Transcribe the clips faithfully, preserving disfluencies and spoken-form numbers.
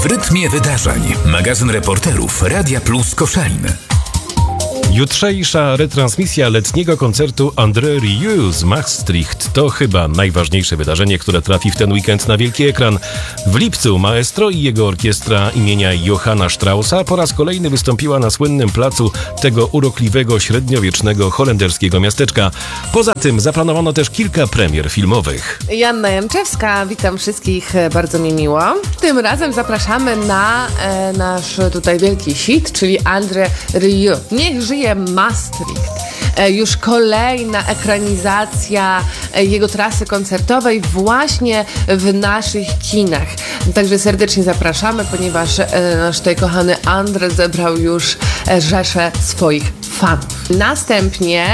W rytmie wydarzeń. Magazyn reporterów Radia Plus Koszalin. Jutrzejsza retransmisja letniego koncertu André Rieu z Maastricht to chyba najważniejsze wydarzenie, które trafi w ten weekend na wielki ekran. W lipcu maestro i jego orkiestra imienia Johanna Straussa po raz kolejny wystąpiła na słynnym placu tego urokliwego, średniowiecznego holenderskiego miasteczka. Poza tym zaplanowano też kilka premier filmowych. Joanna Janczewska, witam wszystkich, bardzo mi miło. Tym razem zapraszamy na e, nasz tutaj wielki hit, czyli André Rieu. Niech żyje Maastricht. Już kolejna ekranizacja jego trasy koncertowej właśnie w naszych kinach. Także serdecznie zapraszamy, ponieważ nasz tutaj kochany André zebrał już rzeszę swoich fanów. Następnie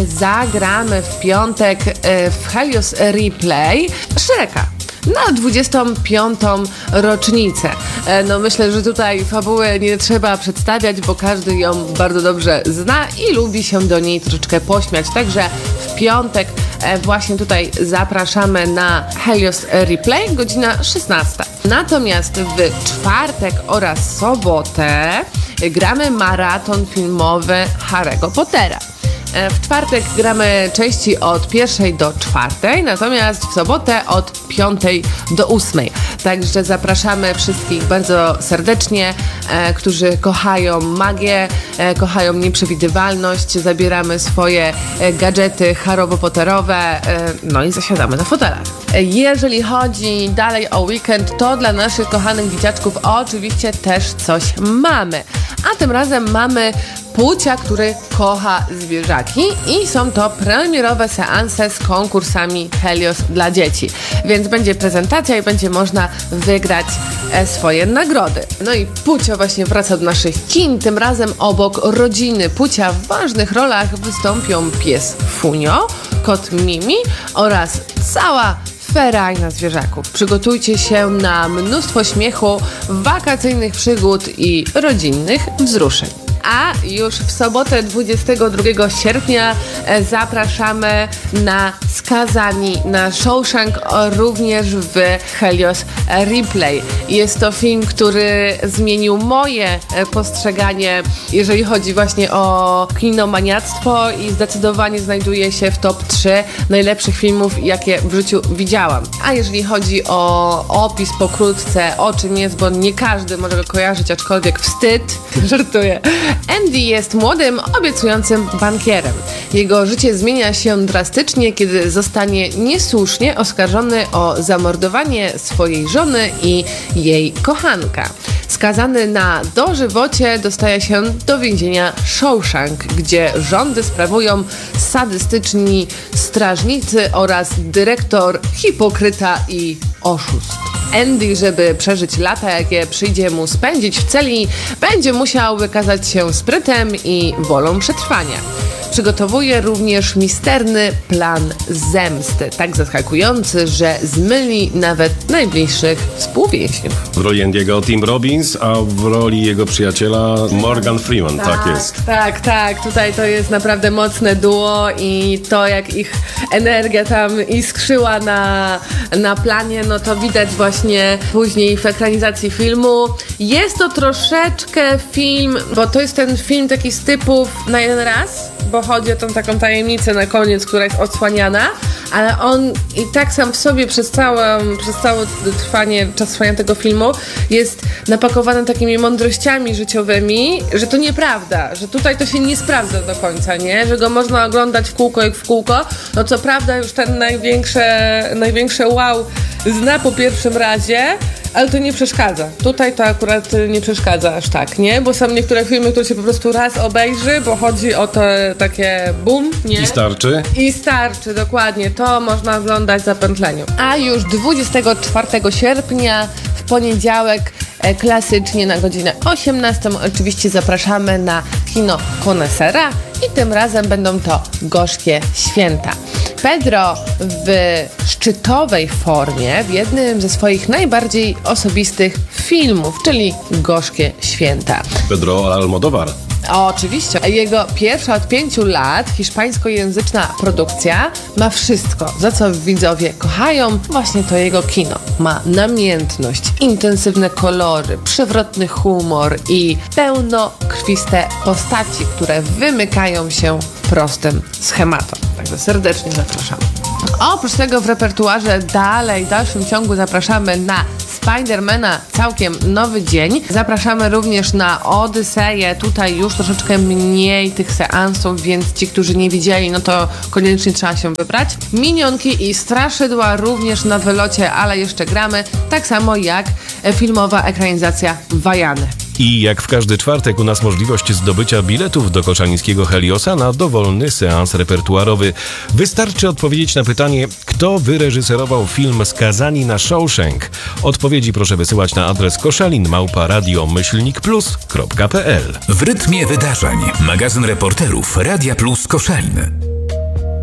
zagramy w piątek w Helios Replay Shreka na dwudziestą piątą rocznicę. No myślę, że tutaj fabuły nie trzeba przedstawiać, bo każdy ją bardzo dobrze zna i lubi się do niej troszeczkę pośmiać. Także w piątek właśnie tutaj zapraszamy na Helios Replay, godzina szesnasta. Natomiast w czwartek oraz sobotę gramy maraton filmowy Harry'ego Pottera. W czwartek gramy części od pierwszej do czwartej, natomiast w sobotę od piątej do ósmej. Także zapraszamy wszystkich bardzo serdecznie, e, którzy kochają magię, e, kochają nieprzewidywalność. Zabieramy swoje e, gadżety harowo-potterowe, e, no i zasiadamy na fotelach. E, jeżeli chodzi dalej o weekend, to dla naszych kochanych dzieciaczków oczywiście też coś mamy. A tym razem mamy Pucia, który kocha zwierzaki i są to premierowe seanse z konkursami Helios dla dzieci. Więc będzie prezentacja i będzie można wygrać e, swoje nagrody. No i Pucio właśnie wraca do naszych kin. Tym razem obok rodziny Pucia w ważnych rolach wystąpią pies Funio, kot Mimi oraz cała ferajna zwierzaków. Przygotujcie się na mnóstwo śmiechu, wakacyjnych przygód i rodzinnych wzruszeń. A już w sobotę dwudziestego drugiego sierpnia zapraszamy na Skazani na Shawshank, również w Helios Replay. Jest to film, który zmienił moje postrzeganie, jeżeli chodzi właśnie o kinomaniactwo i zdecydowanie znajduje się w top trzy najlepszych filmów, jakie w życiu widziałam. A jeżeli chodzi o opis pokrótce, o czym jest, bo nie każdy może go kojarzyć, aczkolwiek wstyd, żartuję. Andy jest młodym, obiecującym bankierem. Jego życie zmienia się drastycznie, kiedy zostanie niesłusznie oskarżony o zamordowanie swojej żony i jej kochanka. Skazany na dożywocie dostaje się do więzienia Shawshank, gdzie rządy sprawują sadystyczni strażnicy oraz dyrektor hipokryta i oszust. Andy, żeby przeżyć lata, jakie przyjdzie mu spędzić w celi, będzie musiał wykazać się sprytem i wolą przetrwania. Przygotowuje również misterny plan zemsty, tak zaskakujący, że zmyli nawet najbliższych współwięźniów. W roli Andy'ego Tim Robbins, a w roli jego przyjaciela Morgan Freeman, tak, tak jest. Tak, tak, tutaj to jest naprawdę mocne duo i to, jak ich energia tam iskrzyła na, na planie, no to widać właśnie później w ekranizacji filmu. Jest to troszeczkę film, bo to jest ten film taki z typów na jeden raz, bo chodzi o tą taką tajemnicę na koniec, która jest odsłaniana, ale on i tak sam w sobie przez całe, przez całe trwanie, czas trwania tego filmu jest napakowany takimi mądrościami życiowymi, że to nieprawda, że tutaj to się nie sprawdza do końca, nie? Że go można oglądać w kółko jak w kółko. No co prawda już ten największe, największe wow zna po pierwszym razie, ale to nie przeszkadza. Tutaj to akurat nie przeszkadza aż tak, nie? Bo są niektóre filmy, które się po prostu raz obejrzy, bo chodzi o to takie boom, nie? I starczy. I starczy, dokładnie. To można oglądać za pętleniu. A już dwudziestego czwartego sierpnia w poniedziałek e, klasycznie na godzinę osiemnastą oczywiście zapraszamy na kino Konesera i tym razem będą to Gorzkie Święta. Pedro w szczytowej formie w jednym ze swoich najbardziej osobistych filmów, czyli Gorzkie Święta. Pedro Almodóvar. O, oczywiście. Jego pierwsza od pięciu lat hiszpańskojęzyczna produkcja ma wszystko, za co widzowie kochają. Właśnie to jego kino. Ma namiętność, intensywne kolory, przewrotny humor i pełnokrwiste postaci, które wymykają się prostym schematom. Także serdecznie zapraszamy. Oprócz tego w repertuarze dalej, w dalszym ciągu zapraszamy na Spidermana Całkiem Nowy Dzień. Zapraszamy również na Odyseję. Tutaj już troszeczkę mniej tych seansów, więc ci, którzy nie widzieli, no to koniecznie trzeba się wybrać. Minionki i Straszydła również na wylocie, ale jeszcze gramy. Tak samo jak filmowa ekranizacja Wajany. I jak w każdy czwartek u nas możliwość zdobycia biletów do koszalińskiego Heliosa na dowolny seans repertuarowy. Wystarczy odpowiedzieć na pytanie, kto wyreżyserował film Skazani na Shawshank. Odpowiedzi proszę wysyłać na adres koszalin małpa radio myślnik plus kropka p l. W rytmie wydarzeń. Magazyn reporterów Radia Plus Koszalin.